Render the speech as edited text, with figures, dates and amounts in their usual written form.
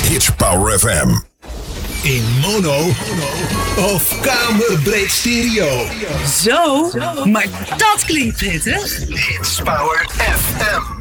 Hits Power FM. In mono of kamerbreed stereo. Zo, maar dat klinkt prettig. Hits Power FM.